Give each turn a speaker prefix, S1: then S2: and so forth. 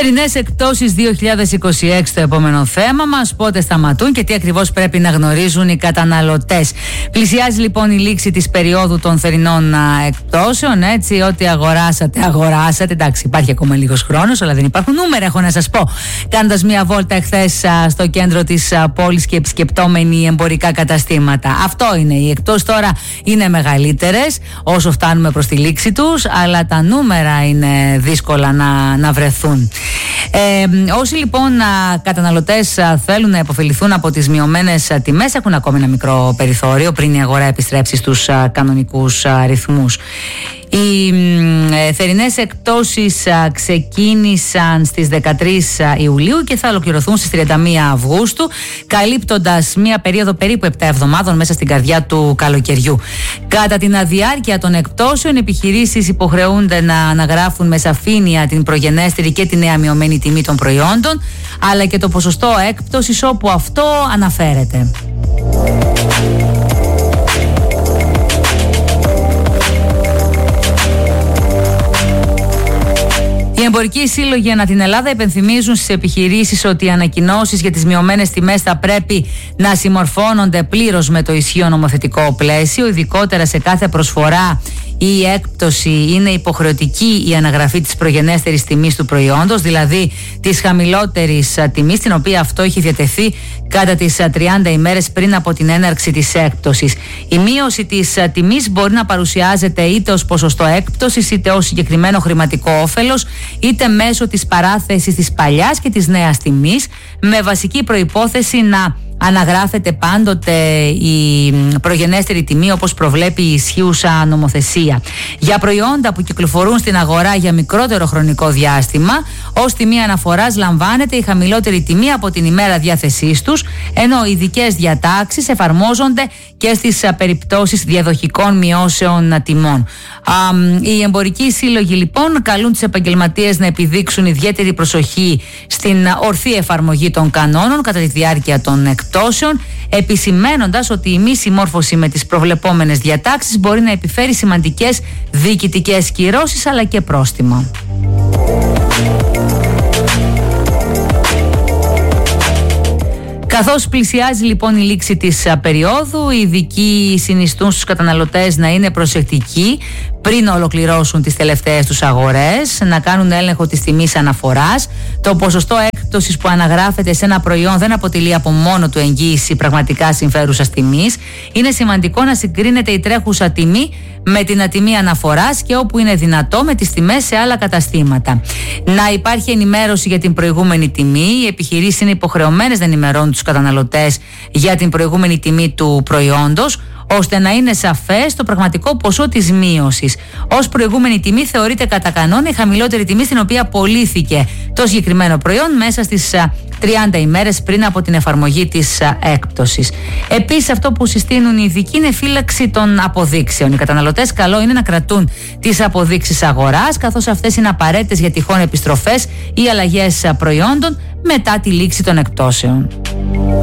S1: Θερινές εκπτώσεις 2026 το επόμενο θέμα μας. Πότε σταματούν και τι ακριβώς πρέπει να γνωρίζουν οι καταναλωτές. Πλησιάζει λοιπόν η λήξη της περίοδου των θερινών εκπτώσεων. Έτσι, ό,τι αγοράσατε. Εντάξει, υπάρχει ακόμα λίγος χρόνος, αλλά δεν υπάρχουν νούμερα, έχω να σας πω. Κάνοντας μια βόλτα εχθές στο κέντρο της πόλης και επισκεπτόμενοι εμπορικά καταστήματα. Αυτό είναι. Οι εκπτώσεις τώρα είναι μεγαλύτερες όσο φτάνουμε προς τη λήξη τους, αλλά τα νούμερα είναι δύσκολα να βρεθούν. Όσοι λοιπόν καταναλωτές θέλουν να υποφεληθούν από τις μειωμένες τιμές έχουν ακόμη ένα μικρό περιθώριο πριν η αγορά επιστρέψει στους κανονικούς ρυθμούς. Οι θερινές εκπτώσεις ξεκίνησαν στις 13 Ιουλίου και θα ολοκληρωθούν στις 31 Αυγούστου, καλύπτοντας μία περίοδο περίπου 7 εβδομάδων μέσα στην καρδιά του καλοκαιριού. Κατά την διάρκεια των εκπτώσεων, επιχειρήσεις υποχρεούνται να αναγράφουν με σαφήνεια την προγενέστερη και τη νέα μειωμένη τιμή των προϊόντων, αλλά και το ποσοστό έκπτωσης όπου αυτό αναφέρεται. Οι εμπορικοί σύλλογοι ανά την Ελλάδα υπενθυμίζουν στις επιχειρήσεις ότι οι ανακοινώσεις για τις μειωμένες τιμές θα πρέπει να συμμορφώνονται πλήρως με το ισχύον νομοθετικό πλαίσιο, ειδικότερα σε κάθε προσφορά η έκπτωση είναι υποχρεωτική η αναγραφή της προγενέστερης τιμής του προϊόντος, δηλαδή της χαμηλότερης τιμής, την οποία αυτό έχει διατεθεί κατά τις 30 ημέρες πριν από την έναρξη της έκπτωσης. Η μείωση της τιμής μπορεί να παρουσιάζεται είτε ως ποσοστό έκπτωσης, είτε ως συγκεκριμένο χρηματικό όφελος, είτε μέσω της παράθεσης της παλιάς και της νέας τιμής, με βασική προϋπόθεση να αναγράφεται πάντοτε η προγενέστερη τιμή όπως προβλέπει η ισχύουσα νομοθεσία. Για προϊόντα που κυκλοφορούν στην αγορά για μικρότερο χρονικό διάστημα, ως τιμή αναφοράς λαμβάνεται η χαμηλότερη τιμή από την ημέρα διάθεσής τους, ενώ ειδικές διατάξεις εφαρμόζονται και στις περιπτώσεις διαδοχικών μειώσεων τιμών. Οι εμπορικοί σύλλογοι λοιπόν καλούν τους επαγγελματίες να επιδείξουν ιδιαίτερη προσοχή στην ορθή εφαρμογή των κανόνων κατά τη διάρκεια των εκπτώσεων, επισημαίνοντας ότι η μη συμμόρφωση με τις προβλεπόμενες διατάξεις μπορεί να επιφέρει σημαντικές διοικητικές κυρώσεις αλλά και πρόστιμα. Καθώς πλησιάζει λοιπόν η λήξη της περίοδου, οι ειδικοί συνιστούν στους καταναλωτές να είναι προσεκτικοί πριν ολοκληρώσουν τις τελευταίες τους αγορές, να κάνουν έλεγχο της τιμής αναφοράς. Το ποσοστό έκπτωσης που αναγράφεται σε ένα προϊόν δεν αποτελεί από μόνο του εγγύηση πραγματικά συμφέρουσας τιμής. Είναι σημαντικό να συγκρίνεται η τρέχουσα τιμή με την τιμή αναφοράς και όπου είναι δυνατό με τις τιμές σε άλλα καταστήματα. Να υπάρχει ενημέρωση για την προηγούμενη τιμή. Οι επιχειρήσεις είναι υποχρεωμένες να ενημερώνουν τους καταναλωτές για την προηγούμενη τιμή του προϊόντος, ώστε να είναι σαφές το πραγματικό ποσό της μείωσης. Ως προηγούμενη τιμή θεωρείται κατά κανόνα η χαμηλότερη τιμή στην οποία πωλήθηκε το συγκεκριμένο προϊόν μέσα στις 30 ημέρες πριν από την εφαρμογή της έκπτωσης. Επίσης, αυτό που συστήνουν οι ειδικοί είναι φύλαξη των αποδείξεων. Οι καταναλωτές καλό είναι να κρατούν τις αποδείξεις αγοράς, καθώς αυτές είναι απαραίτητες για τυχόν επιστροφές ή αλλαγές προϊόντων μετά τη λήξη των εκπτώσεων.